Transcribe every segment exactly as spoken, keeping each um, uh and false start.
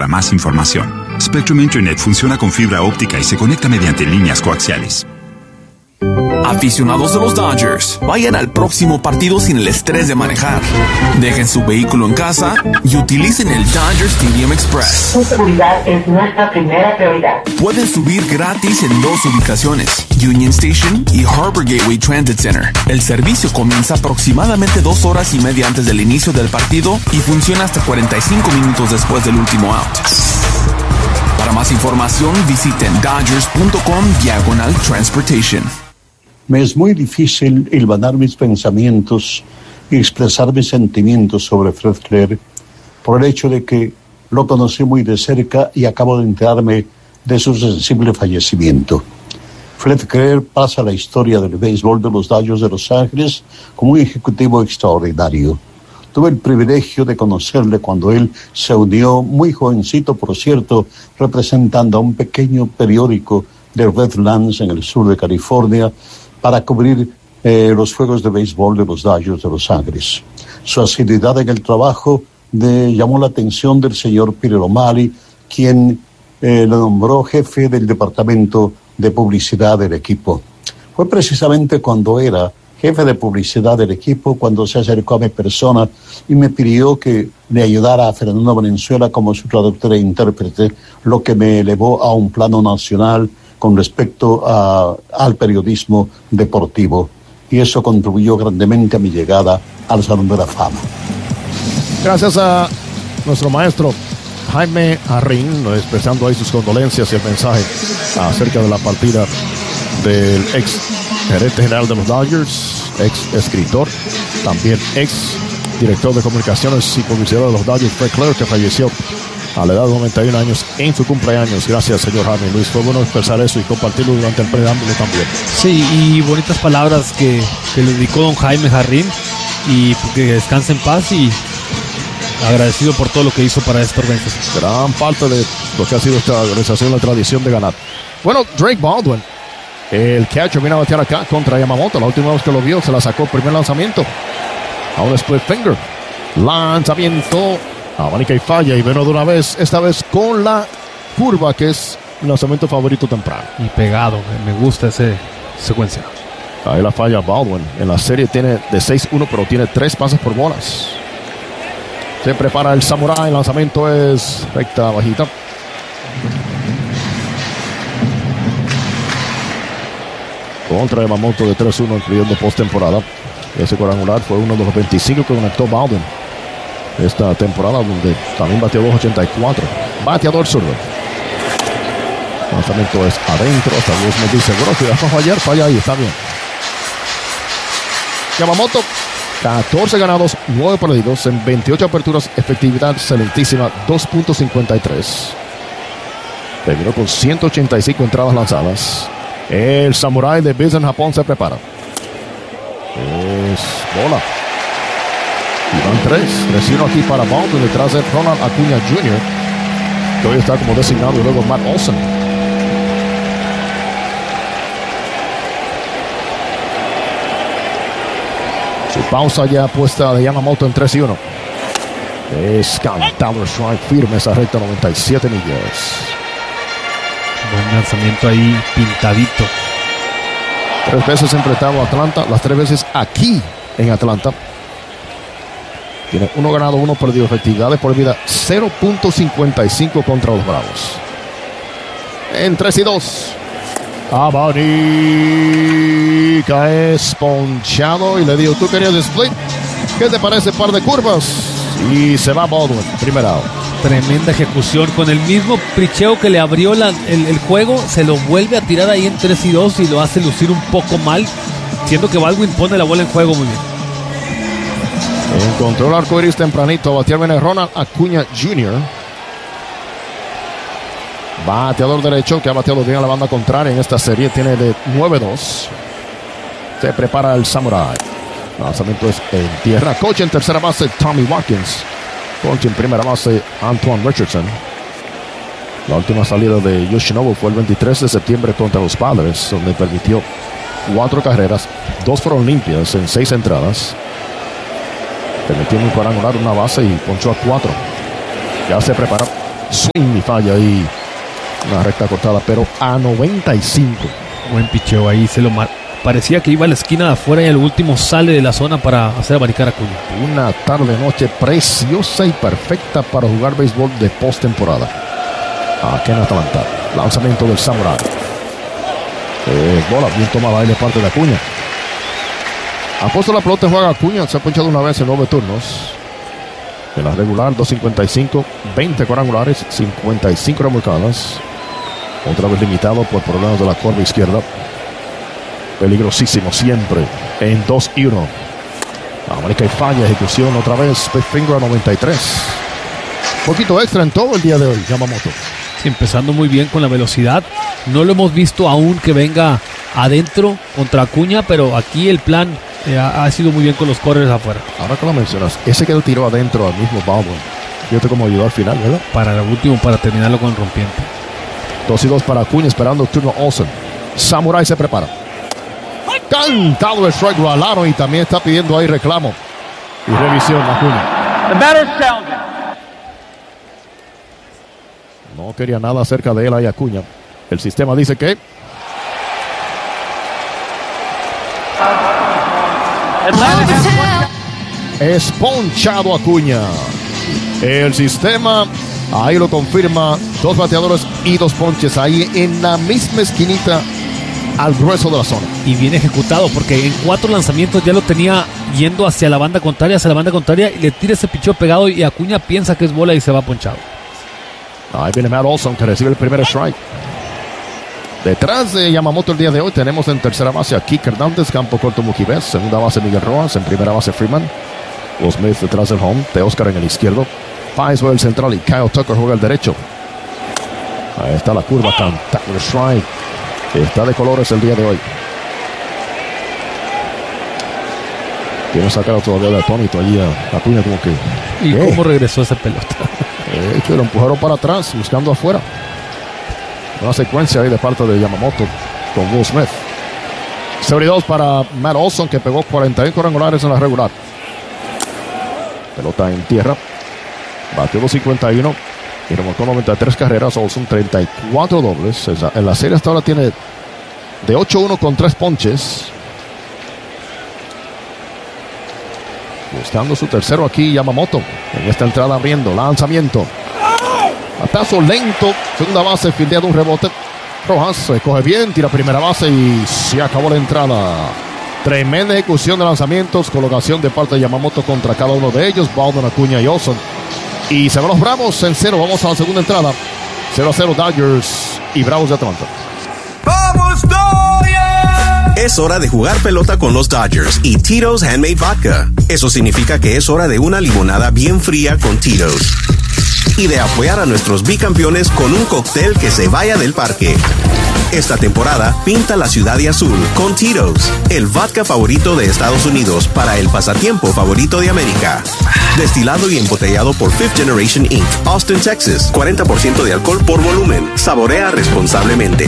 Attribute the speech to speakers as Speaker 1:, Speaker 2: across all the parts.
Speaker 1: para más información. Spectrum Internet funciona con fibra óptica y se conecta mediante líneas coaxiales.
Speaker 2: Aficionados de los Dodgers, vayan al próximo partido sin el estrés de manejar. Dejen su vehículo en casa y utilicen el Dodger Stadium Express.
Speaker 3: Su seguridad es nuestra primera prioridad.
Speaker 2: Pueden subir gratis en dos ubicaciones, Union Station y Harbor Gateway Transit Center. El servicio comienza aproximadamente dos horas y media antes del inicio del partido y funciona hasta cuarenta y cinco minutos después del último out. Para más información, visiten dodgers punto com diagonal transportation.
Speaker 4: Me es muy difícil hilvanar mis pensamientos y expresar mis sentimientos sobre Fred Claire por el hecho de que lo conocí muy de cerca y acabo de enterarme de su sensible fallecimiento. Fred Claire pasa a la historia del béisbol de los Dodgers de Los Ángeles como un ejecutivo extraordinario. Tuve el privilegio de conocerle cuando él se unió, muy jovencito por cierto, representando a un pequeño periódico de Redlands en el sur de California, para cubrir eh, los juegos de béisbol de los Dodgers de Los Ángeles. Su asiduidad en el trabajo de, llamó la atención del señor Peter O'Malley, quien eh, lo nombró jefe del departamento de publicidad del equipo. Fue precisamente cuando era jefe de publicidad del equipo cuando se acercó a mi persona y me pidió que le ayudara a Fernando Valenzuela como su traductor e intérprete, lo que me elevó a un plano nacional con respecto a, al periodismo deportivo. Y eso contribuyó grandemente a mi llegada al Salón de la Fama.
Speaker 5: Gracias a nuestro maestro Jaime Jarrín, expresando ahí sus condolencias y el mensaje acerca de la partida del ex gerente general de los Dodgers, ex escritor, también ex director de comunicaciones y publicidad de los Dodgers, Fred Claire, que falleció a la edad de noventa y un años en su cumpleaños. Gracias, señor Jaime Luis. Fue bueno expresar eso y compartirlo durante el preámbulo también.
Speaker 6: Sí, y bonitas palabras que, que le dedicó don Jaime Jarrín, y que descanse en paz y agradecido por todo lo que hizo para esta organización.
Speaker 5: Gran parte de lo que ha sido esta organización, la tradición de ganar. Bueno, Drake Baldwin, el catcher, viene a batear acá contra Yamamoto. La última vez que lo vio se la sacó el primer lanzamiento a un split finger. Lanzamiento, abanica y falla, y bueno de una vez, esta vez con la curva, que es mi lanzamiento favorito temprano.
Speaker 6: Y pegado, me gusta esa secuencia.
Speaker 5: Ahí la falla Baldwin. En la serie tiene de seis uno, pero tiene tres pases por bolas. Se prepara el Samurai, el lanzamiento es recta bajita. Contra Yamamoto de tres uno, incluyendo postemporada. Ese cuadrangular fue uno de los veinticinco que conectó Baldwin esta temporada, donde también bateó dos ochenta y cuatro. Bateador zurdo. El lanzamiento es adentro. Hasta Dios me dice, bueno, si vas a fallar, falla ahí, está bien. Yamamoto, catorce ganados, nueve perdidos en veintiocho aperturas, efectividad excelentísima, dos punto cincuenta y tres. Terminó con ciento ochenta y cinco entradas lanzadas. El Samurai de Bison Japón se prepara. Es bola. Y van tres. tres uno aquí para Baldwin, detrás de Ronald Acuña junior, que hoy está como designado, y luego Matt Olson. Su pausa ya puesta de Yamamoto en tres y uno. Es cantado strike firme, esa recta, noventa y siete millas.
Speaker 6: Buen lanzamiento ahí, pintadito.
Speaker 5: Tres veces enfrentado a Atlanta, las tres veces aquí en Atlanta. Tiene uno ganado, uno perdido. Efectividad de por vida cero punto cincuenta y cinco contra los Bravos. En tres y dos. Abanica es ponchado y le digo, tú querías split. ¿Qué te parece? Par de curvas. Y se va Baldwin, primer out.
Speaker 6: Tremenda ejecución. Con el mismo picheo que le abrió la, el, el juego, se lo vuelve a tirar ahí en tres y dos y lo hace lucir un poco mal, siendo que Baldwin pone la bola en juego muy bien.
Speaker 5: Encontró el arco iris tempranito. Batear viene Ronald Acuña junior Bateador derecho que ha bateado bien a la banda contraria en esta serie. Tiene de nueve dos. Se prepara el Samurai. Lanzamiento es en tierra. Coach en tercera base, Tommy Watkins. Coach en primera base, Antoine Richardson. La última salida de Yoshinobu fue el veintitrés de septiembre contra los Padres, donde permitió cuatro carreras. Dos fueron limpias en seis entradas. Permitió un cuadrangular, una base y ponchó a cuatro. Ya se prepara swing y falla ahí. Una recta cortada, pero a noventa y cinco.
Speaker 6: Buen picheo ahí, se lo mar... parecía que iba a la esquina de afuera y al último sale de la zona para hacer abanicar a Acuña.
Speaker 5: Una tarde noche preciosa y perfecta para jugar béisbol de postemporada. Aquí en Atlanta, lanzamiento del Samurai. Eh, bola bien tomada ahí de parte de Acuña. Ha puesto la pelota, juega Acuña, se ha ponchado una vez en nueve turnos. En la regular, dos cincuenta y cinco, veinte cuadrangulares, cincuenta y cinco remolcadas. Otra vez limitado por problemas de la curva izquierda. Peligrosísimo siempre en dos y uno. América y falla, ejecución otra vez. Big Finger a noventa y tres. Poquito extra en todo el día de hoy, Yamamoto.
Speaker 6: Sí, empezando muy bien con la velocidad. No lo hemos visto aún que venga adentro contra Acuña, pero aquí el plan eh, ha, ha sido muy bien con los corredores afuera.
Speaker 5: Ahora que lo mencionas, ese que lo tiró adentro al mismo Baldwin. Fíjate cómo ayudó al final, ¿verdad?
Speaker 6: Para el último, para terminarlo con el rompiente.
Speaker 5: Dos y dos para Acuña, esperando el turno Olsen. Samurai se prepara. Cantado el strike, lo alaron y también está pidiendo ahí reclamo y revisión Acuña. No quería nada cerca de él ahí Acuña. El sistema dice que es ponchado Acuña. El sistema ahí lo confirma. Dos bateadores y dos ponches ahí en la misma esquinita al grueso de la zona.
Speaker 6: Y bien ejecutado porque en cuatro lanzamientos ya lo tenía yendo hacia la banda contraria, hacia la banda contraria y le tira ese picheo pegado y Acuña piensa que es bola y se va ponchado.
Speaker 5: Ahí viene Matt Olson que recibe el primer strike. Detrás de Yamamoto el día de hoy tenemos en tercera base a Kike Hernández, campo corto Mookie Betts, segunda base Miguel Rojas, en primera base Freeman, Will Smith detrás del home, Teoscar en el izquierdo, Páez juega el central y Kyle Tucker juega el derecho. Ahí está la curva, cantando el strike. Está de colores el día de hoy. Tiene sacado todavía de atónito allí a Acuña como que...
Speaker 6: ¿Y
Speaker 5: ¿qué?
Speaker 6: cómo regresó esa pelota?
Speaker 5: De hecho, lo empujaron para atrás, buscando afuera. Una secuencia ahí de parte de Yamamoto con Will Smith. Sobre dos para Matt Olson, que pegó cuarenta y uno cuadrangulares en la regular. Pelota en tierra. Batió dos cincuenta y uno y remolcó noventa y tres carreras. Olson treinta y cuatro dobles. En la serie hasta ahora tiene de ocho uno con tres ponches. Buscando su tercero aquí Yamamoto. En esta entrada abriendo. Lanzamiento. Batazo lento. Segunda base. Fildeado un rebote. Rojas se coge bien. Tira primera base y se acabó la entrada. Tremenda ejecución de lanzamientos. Colocación de parte de Yamamoto contra cada uno de ellos. Baldwin, Acuña y Olson. Y se van los Bravos en cero. Vamos a la segunda entrada. cero a cero Dodgers y Bravos de Atlanta.
Speaker 7: ¡Vamos, Dodgers! Es hora de jugar pelota con los Dodgers y Tito's Handmade Vodka. Eso significa que es hora de una limonada bien fría con Tito's. Y de apoyar a nuestros bicampeones con un cóctel que se vaya del parque. Esta temporada, pinta la ciudad de azul con Tito's, el vodka favorito de Estados Unidos para el pasatiempo favorito de América. Destilado y embotellado por Fifth Generation incorporated, Austin, Texas. cuarenta por ciento de alcohol por volumen. Saborea responsablemente.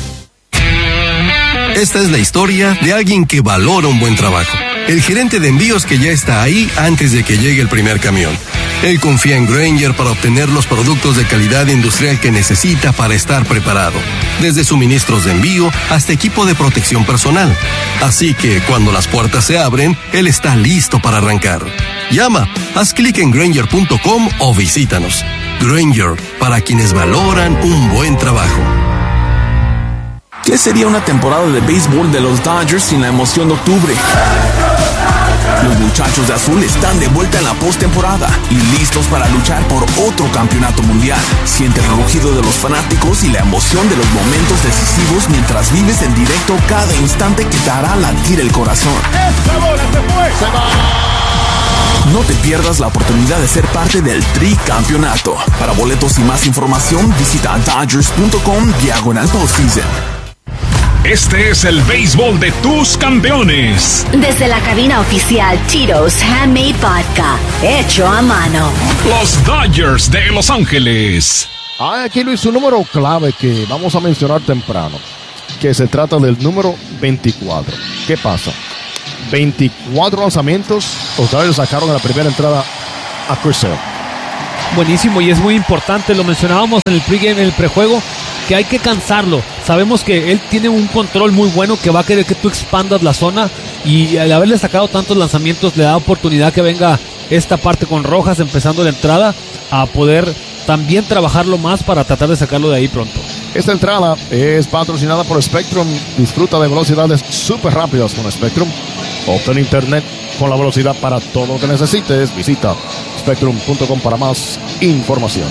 Speaker 8: Esta es la historia de alguien que valora un buen trabajo. El gerente de envíos que ya está ahí antes de que llegue el primer camión. Él confía en Grainger para obtener los productos de calidad industrial que necesita para estar preparado. Desde suministros de envío hasta equipo de protección personal. Así que cuando las puertas se abren, él está listo para arrancar. Llama, haz clic en Grainger punto com o visítanos. Grainger, para quienes valoran un buen trabajo.
Speaker 2: ¿Qué sería una temporada de béisbol de los Dodgers sin la emoción de octubre? Los muchachos de azul están de vuelta en la postemporada y listos para luchar por otro campeonato mundial. Siente el rugido de los fanáticos y la emoción de los momentos decisivos mientras vives en directo cada instante que te hará latir el corazón.
Speaker 5: ¡Esta bola se fue! ¡Se va!
Speaker 2: No te pierdas la oportunidad de ser parte del tricampeonato. Para boletos y más información, visita Dodgers punto com diagonal postseason.
Speaker 9: Este es el béisbol de tus campeones.
Speaker 10: Desde la cabina oficial Tito's Handmade Vodka, hecho a mano.
Speaker 9: Los Dodgers de Los Ángeles.
Speaker 5: Ah, aquí Luis, un número clave que vamos a mencionar temprano, que se trata del número veinticuatro. ¿Qué pasa? veinticuatro lanzamientos, los Dodgers sacaron en la primera entrada a Chris Sale.
Speaker 6: Buenísimo, y es muy importante, lo mencionábamos en el pregame, en el prejuego, que hay que cansarlo. Sabemos que él tiene un control muy bueno, que va a querer que tú expandas la zona, y al haberle sacado tantos lanzamientos le da oportunidad que venga esta parte con Rojas empezando la entrada a poder también trabajarlo más para tratar de sacarlo de ahí pronto.
Speaker 5: Esta entrada es patrocinada por Spectrum. Disfruta de velocidades súper rápidas con Spectrum. Obtén internet con la velocidad para todo lo que necesites. Visita spectrum punto com para más información.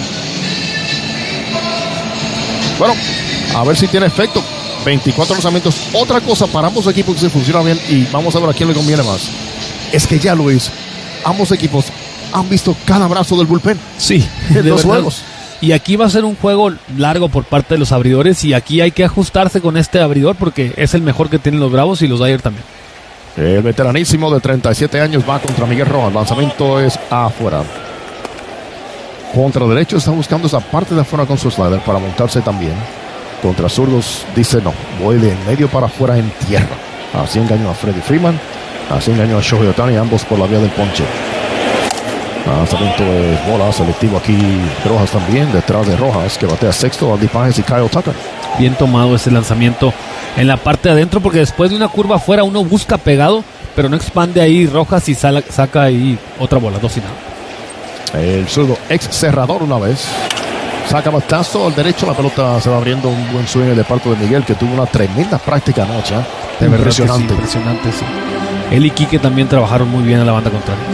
Speaker 5: Bueno, a ver si tiene efecto. veinticuatro lanzamientos. Otra cosa para ambos equipos que se funciona bien, y vamos a ver a quién le conviene más, es que ya, Luis, ambos equipos han visto cada brazo del bullpen.
Speaker 6: Sí,
Speaker 5: en los juegos.
Speaker 6: Y aquí va a ser un juego largo por parte de los abridores, y aquí hay que ajustarse con este abridor porque es el mejor que tienen los Bravos y los Dodgers también.
Speaker 5: El veteranísimo de treinta y siete años va contra Miguel Rojas. El lanzamiento es afuera. Contra derecho está buscando esa parte de afuera con su slider para montarse también. Contra zurdos dice no, voy de medio para afuera en tierra. Así engañó a Freddie Freeman, así engañó a Shohei Ohtani, ambos por la vía del ponche. Lanzamiento de bola selectivo aquí. Rojas también, detrás de Rojas, que batea sexto, Andy Páez y Kyle Tucker.
Speaker 6: Bien tomado ese lanzamiento en la parte de adentro, porque después de una curva afuera uno busca pegado, pero no expande ahí Rojas y sala, saca ahí otra bola, dos y nada.
Speaker 5: El zurdo ex cerrador una vez saca batazo al derecho, la pelota se va abriendo. Un buen swing de parte de Miguel, que tuvo una tremenda práctica anoche, ¿eh?
Speaker 6: De
Speaker 5: impresionante.
Speaker 6: Sí, impresionante, sí. Él y Quique también trabajaron muy bien a la banda contraria.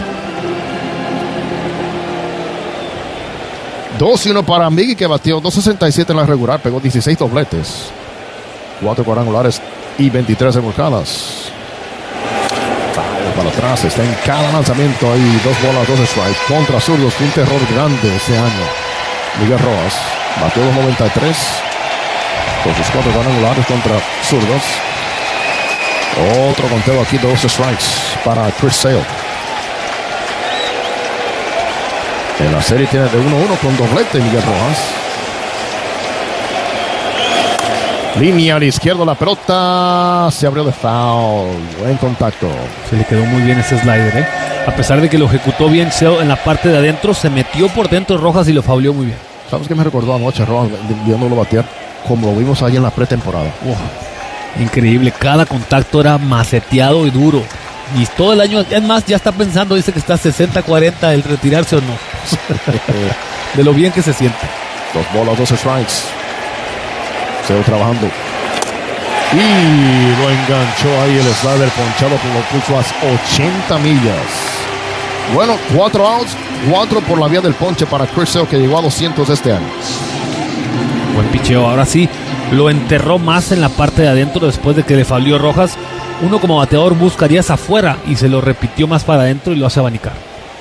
Speaker 5: dos y uno para Miggy, que batió dos sesenta y siete en la regular, pegó dieciséis dobletes, cuatro cuadrangulares y veintitrés remolcadas. Para atrás, está en cada lanzamiento ahí, dos bolas, dos strikes. Contra zurdos, fue un terror grande este año. Miguel Rojas batió dos noventa y tres con sus cuatro cuadrangulares contra zurdos. Otro conteo aquí, dos strikes para Chris Sale. En la serie tiene de uno uno con doblete Miguel Rojas. Línea a la izquierda, la pelota se abrió de foul. Buen contacto.
Speaker 6: Se le quedó muy bien ese slider, ¿eh? A pesar de que lo ejecutó bien Sale en la parte de adentro, se metió por dentro Rojas y lo fauleó muy bien.
Speaker 5: ¿Sabes qué me recordó anoche Rojas viéndolo batear? Como lo vimos ahí en la pretemporada.
Speaker 6: Wow. Increíble, cada contacto era maceteado y duro. Y todo el año, es más, ya está pensando, dice que está sesenta cuarenta el retirarse o no. De lo bien que se siente.
Speaker 5: Dos bolas, dos strikes. Sigue trabajando. Y lo enganchó ahí el slider ponchado, que lo puso a ochenta millas. Bueno, cuatro outs, cuatro por la vía del ponche para Chris Sale, que llegó a doscientos este año.
Speaker 6: Buen picheo, ahora sí, lo enterró más en la parte de adentro después de que le fauleó Rojas. Uno como bateador buscarías afuera y se lo repitió más para adentro y lo hace abanicar.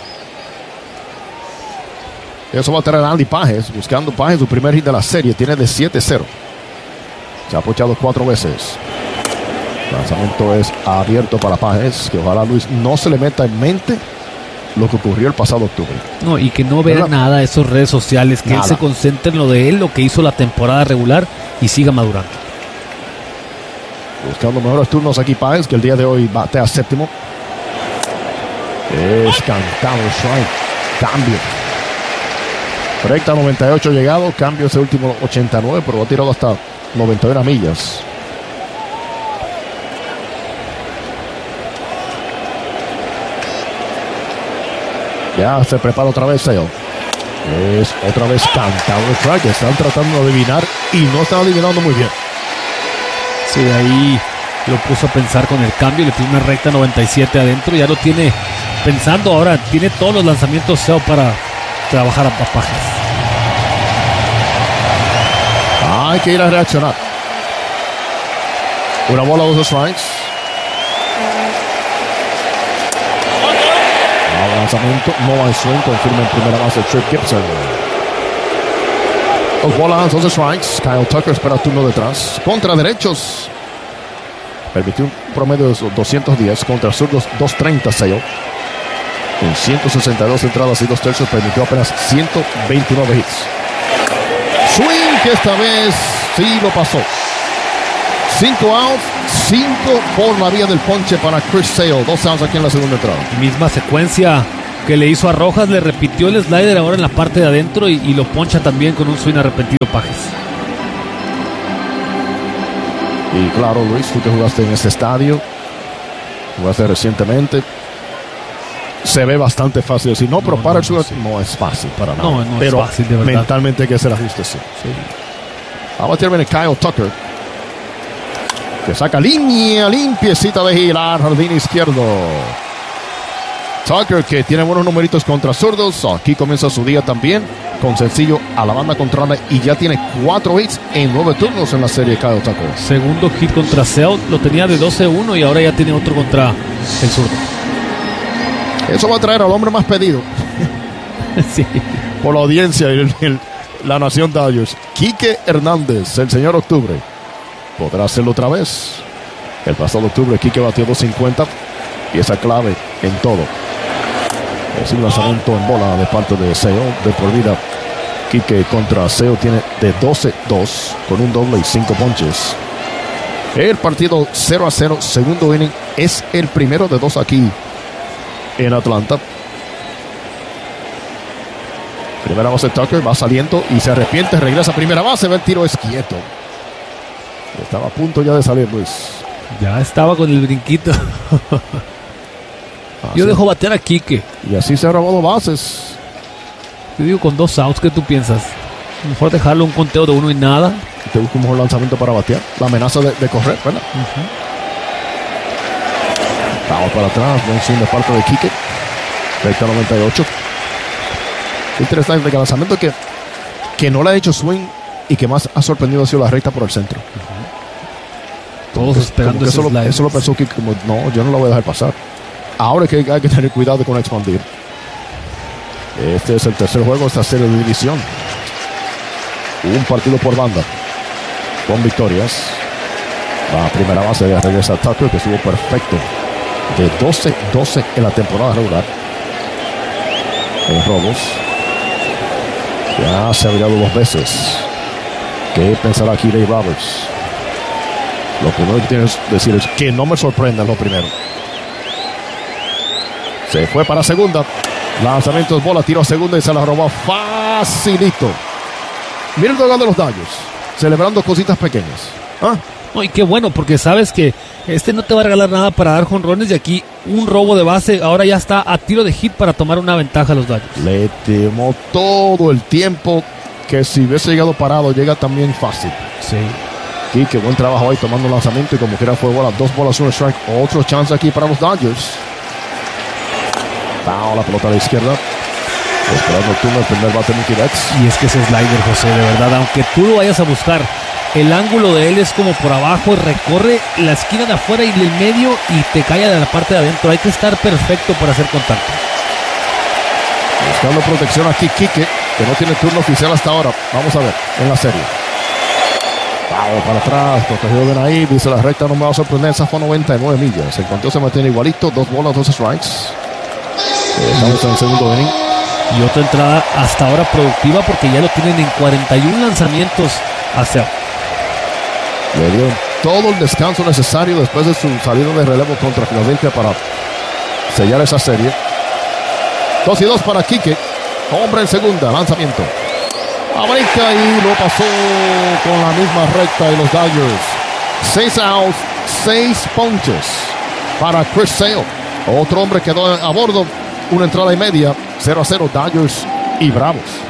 Speaker 5: Eso va a traer a Andy Páez, buscando Páez su primer hit de la serie, tiene de siete cero. Se ha apoyado cuatro veces. El lanzamiento es abierto para Páez, que ojalá Luis no se le meta en mente lo que ocurrió el pasado octubre.
Speaker 6: No, y que no vea ¿verdad? Nada de esas redes sociales, que nada. Él se concentre en lo de él, lo que hizo la temporada regular y siga madurando.
Speaker 5: Buscando mejores turnos aquí Páez, que el día de hoy batea séptimo. Es cantado strike. Cambio. Recta noventa y ocho llegado. Cambio ese último ochenta y nueve, pero lo ha tirado hasta noventa y una millas. Ya se prepara otra vez Sale. Es otra vez cantado strike. Están tratando de adivinar y no están adivinando muy bien.
Speaker 6: Sí, ahí lo puso a pensar con el cambio, le tiene una recta noventa y siete adentro, ya lo tiene pensando, ahora tiene todos los lanzamientos S E O para trabajar a Páez.
Speaker 5: Hay que ir a reaccionar. Una bola, dos strikes. El lanzamiento no hay swing, confirma en primera base Trip Gibson. Dos bolas, dos strikes. Kyle Tucker espera turno detrás. Contra derechos permitió un promedio de doscientos diez. Contra zurdos doscientos treinta Sale. En ciento sesenta y dos entradas y dos tercios permitió apenas ciento veintinueve hits. Swing que esta vez sí lo pasó. Cinco outs, cinco por la vía del ponche para Chris Sale. Dos outs aquí en la segunda entrada.
Speaker 6: Misma secuencia que le hizo a Rojas, le repitió el slider ahora en la parte de adentro y, y lo poncha también con un swing arrepentido Pages.
Speaker 5: Y claro, Luis, tú que jugaste en este estadio, jugaste recientemente, se ve bastante fácil decir, no, pero no, para no, el sugar no, no es fácil para nada.
Speaker 6: No, no
Speaker 5: pero
Speaker 6: es fácil, de verdad.
Speaker 5: Mentalmente hay que hacer ajustes, sí. sí. Ahora tiene Kyle Tucker, que saca línea limpiecita de girar, jardín izquierdo. Tucker, que tiene buenos numeritos contra zurdos. Aquí comienza su día también con sencillo a la banda contraria y ya tiene cuatro hits en nueve turnos en la serie. Kyle Tucker,
Speaker 6: segundo hit contra Sale, lo tenía de doce uno y ahora ya tiene otro contra el zurdo.
Speaker 5: Eso va a traer al hombre más pedido
Speaker 6: sí.
Speaker 5: por la audiencia y el, el, la nación Dodgers. Quique Hernández, el señor Octubre, podrá hacerlo otra vez. El pasado octubre Quique batió dos cincuenta y esa clave en todo. Es un lanzamiento en bola de parte de Seo de por vida. Quique contra Seo tiene de doce dos con un doble y cinco ponches. El partido cero a cero, segundo inning, es el primero de dos aquí en Atlanta. Primera base Tucker, va saliendo y se arrepiente, regresa a primera base, ve el tiro, es quieto. Estaba a punto ya de salir, Luis.
Speaker 6: Ya estaba con el brinquito. Yo dejo batear a Quique.
Speaker 5: Y así se ha robado bases.
Speaker 6: Yo digo, con dos outs, ¿qué tú piensas? Mejor dejarlo un conteo de uno y nada.
Speaker 5: Te busca un mejor lanzamiento para batear. La amenaza de, de correr, ¿verdad? Uh-huh. Vamos para atrás, buen swing de parte de Quique. Recta noventa y ocho. Interesante el lanzamiento que, que no le ha hecho swing y que más ha sorprendido ha sido la recta por el centro. Uh-huh. Todos que, esperando ese eso, lo, eso lo pensó Quique, como no, yo no lo voy a dejar pasar. Ahora es que hay que tener cuidado con expandir. Este es el tercer juego de esta serie de división. Un partido por banda, con victorias. La primera base regresa a Tucker, que estuvo perfecto. De doce doce en la temporada regular. En robos. Ya se ha virado dos veces. ¿Qué pensará aquí Dave Roberts? Lo primero que tienes que decir es que no me sorprenda, lo primero. Se fue para segunda. Lanzamientos, bola, tiro a segunda y se la robó facilito. Mira el dogado de los Dodgers, celebrando cositas pequeñas. ¿Ah?
Speaker 6: No, y qué bueno, porque sabes que este no te va a regalar nada para dar jonrones. Y aquí un robo de base, ahora ya está a tiro de hit para tomar una ventaja a los Dodgers.
Speaker 5: Le temó todo el tiempo, que si hubiese llegado parado, llega también fácil.
Speaker 6: Sí.
Speaker 5: Y qué buen trabajo ahí tomando un lanzamiento y como quiera fue bola, dos bolas, un strike. Otro chance aquí para los Dodgers. Foul, la pelota a la izquierda. Esperando el turno, el primer bate Mookie Betts.
Speaker 6: Y es que ese slider, José, de verdad, aunque tú lo vayas a buscar, el ángulo de él es como por abajo, recorre la esquina de afuera y el medio y te cae de la parte de adentro. Hay que estar perfecto para hacer contacto.
Speaker 5: Buscando protección aquí Quique, que no tiene turno oficial hasta ahora. Vamos a ver en la serie. Vamos para atrás, protegido bien ahí, dice la recta, no me va a sorprender, esa fue noventa y nueve millas. El conteo se mantiene igualito, dos bolas, dos strikes. Estamos en el segundo inning.
Speaker 6: Y otra entrada hasta ahora productiva porque ya lo tienen en cuarenta y uno lanzamientos hacia.
Speaker 5: Le dieron todo el descanso necesario después de su salida de relevo contra Filadelfia para sellar esa serie. Dos y dos para Quique. Hombre en segunda, lanzamiento. America y lo pasó con la misma recta de los Dodgers. Seis outs, seis ponches para Chris Sale. Otro hombre quedó a bordo. Una entrada y media, cero a cero, Dodgers y Bravos.